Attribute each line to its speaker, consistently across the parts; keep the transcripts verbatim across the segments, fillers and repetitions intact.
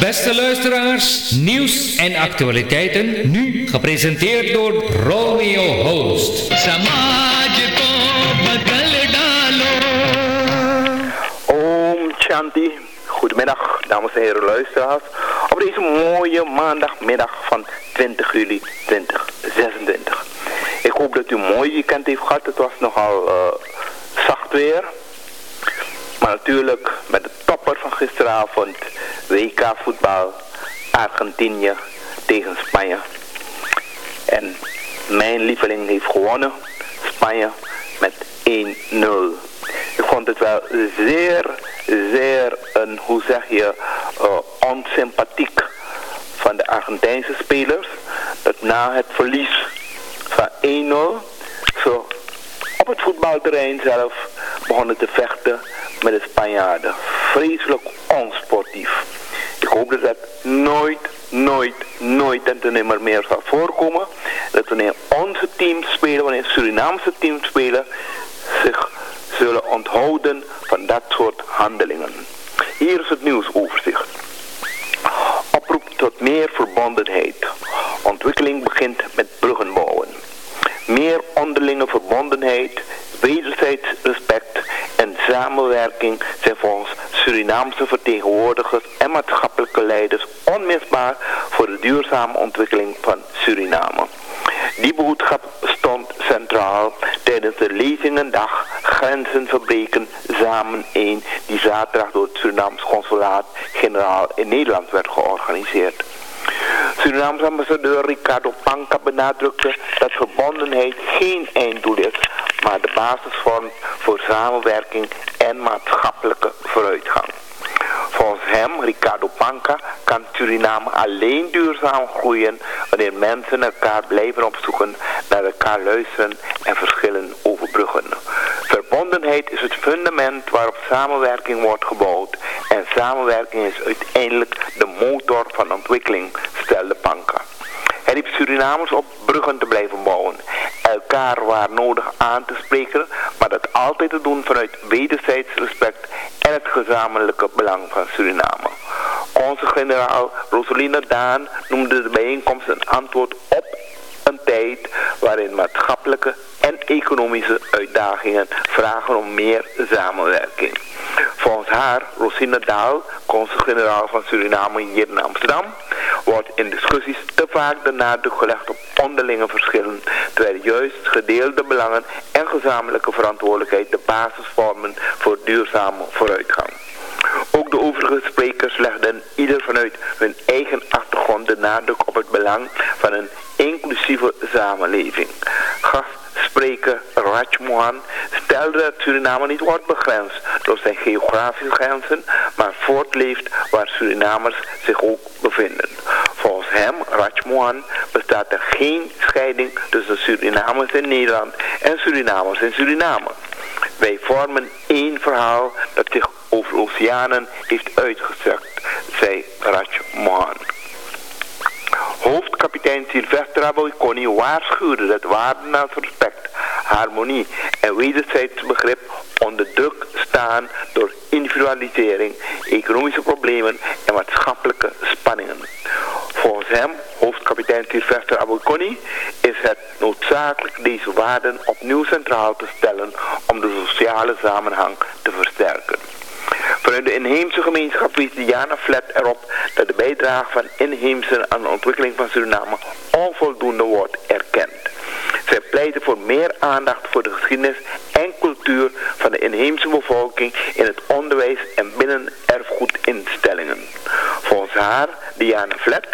Speaker 1: Beste luisteraars, nieuws en actualiteiten, nu gepresenteerd door Romeo Host.
Speaker 2: Om Shanti, goedemiddag dames en heren luisteraars, op deze mooie maandagmiddag van twintig juli tweeduizend zesentwintig. Ik hoop dat u een mooi weekend heeft gehad, het was nogal uh, zacht weer. Maar natuurlijk met de topper van gisteravond, W K voetbal, Argentinië tegen Spanje. En mijn lieveling heeft gewonnen, Spanje, met één nul. Ik vond het wel zeer, zeer, een, hoe zeg je, uh, onsympathiek van de Argentijnse spelers. Dat na het verlies van één nul, zo op het voetbalterrein zelf begonnen te vechten met de Spanjaarden. Vreselijk onsportief. Ik hoop dat dat nooit, nooit, nooit en ten nimmer meer zal voorkomen. Dat wanneer onze teams spelen, wanneer Surinaamse teams spelen, zich zullen onthouden van dat soort handelingen. Hier is het nieuwsoverzicht. Oproep tot meer verbondenheid. Ontwikkeling begint met bruggen bouwen. Meer onderlinge verbondenheid, wederzijds respect en samenwerking zijn volgens Surinaamse vertegenwoordigers en maatschappelijke leiders onmisbaar voor de duurzame ontwikkeling van Suriname. Die boodschap stond centraal tijdens de lezingendag Grenzen verbreken samen één, die zaterdag door het Surinaams consulaat-generaal in Nederland werd georganiseerd. Surinaamse ambassadeur Ricardo Panca benadrukte dat verbondenheid geen einddoel is, maar de basis vormt voor samenwerking en maatschappelijke vooruitgang. Volgens hem, Ricardo Panca, kan Suriname alleen duurzaam groeien wanneer mensen elkaar blijven opzoeken, naar elkaar luisteren en verschillen overbruggen. Verbondenheid is het fundament waarop samenwerking wordt gebouwd en samenwerking is uiteindelijk de motor van ontwikkeling, stelde Panca. Hij riep Surinamers op bruggen te blijven bouwen, elkaar waar nodig aan te spreken, maar dat altijd te doen vanuit wederzijds respect en het gezamenlijke belang van Suriname. Onze generaal Rosalina Daan noemde de bijeenkomst een antwoord op een tijd waarin maatschappelijke en economische uitdagingen vragen om meer samenwerking. Volgens haar, Rosina Daal, consul-generaal van Suriname hier in Amsterdam, wordt in discussies te vaak de nadruk gelegd op onderlinge verschillen, terwijl juist gedeelde belangen en gezamenlijke verantwoordelijkheid de basis vormen voor duurzame vooruitgang. Ook de overige sprekers legden ieder vanuit hun eigen achtergrond de nadruk op het belang van een inclusieve samenleving. Gastspreker Raj Mohan stelde dat Suriname niet wordt begrensd door zijn geografische grenzen, maar voortleeft waar Surinamers zich ook bevinden. Volgens hem, Raj Mohan, bestaat er geen scheiding tussen Surinamers in Nederland en Surinamers in Suriname. Wij vormen één verhaal dat zich over oceanen heeft uitgestrekt, zei Raj Mohan. Hoofdkapitein Sylvester Aboikoni waarschuwde dat waarden als respect, harmonie en wederzijds begrip onder druk staan door individualisering, economische problemen en maatschappelijke spanningen. Volgens hem, hoofdkapitein Sylvester Aboikoni, is het noodzakelijk deze waarden opnieuw centraal te stellen om de sociale samenhang te versterken. Vanuit de inheemse gemeenschap wees Diana Flat erop dat de bijdrage van inheemsen aan de ontwikkeling van Suriname onvoldoende wordt erkend. Zij pleiten voor meer aandacht voor de geschiedenis en cultuur van de inheemse bevolking in het onderwijs en binnen erfgoedinstellingen. Volgens haar, Diana Flat,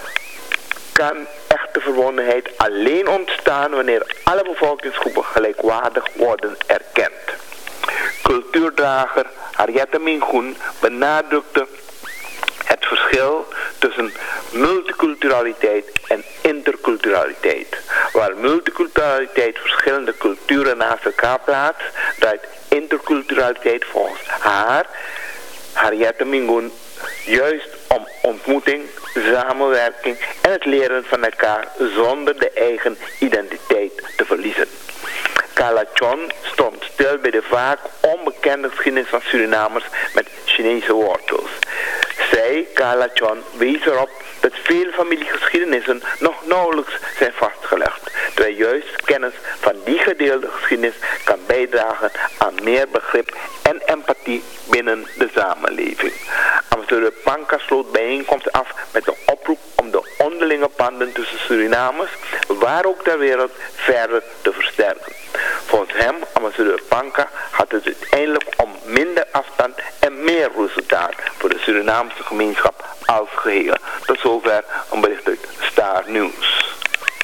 Speaker 2: kan echte verbondenheid alleen ontstaan wanneer alle bevolkingsgroepen gelijkwaardig worden erkend. Cultuurdrager Harriette Mingoen benadrukte het verschil tussen multiculturaliteit en interculturaliteit. Waar multiculturaliteit verschillende culturen naast elkaar plaatst, draait interculturaliteit volgens haar, Harriette Mingoen, juist om ontmoeting, samenwerking en het leren van elkaar zonder de eigen identiteit te verliezen. Carla Chon stond stil bij de vaak onbekende geschiedenis van Surinamers met Chinese wortels. Zij Hij, Carla John, wees erop dat veel familiegeschiedenissen nog nauwelijks zijn vastgelegd, terwijl juist kennis van die gedeelde geschiedenis kan bijdragen aan meer begrip en empathie binnen de samenleving. Ambassadeur Panka sloot bijeenkomst af met een oproep om de onderlinge banden tussen Surinamers, waar ook ter wereld, verder te versterken. Volgens hem, ambassadeur Panka, had het uiteindelijk om minder afstand en meer resultaat voor de Surinaamse gemeenschap als geheel. Tot zover een bericht uit Star News.